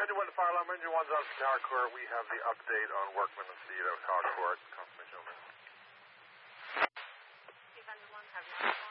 Engine 1 to fire alarm. Engine 1's out to Tower Court. We have the update on Workman and Speed out of Tower Court. Confirmation over. Engine 1, have you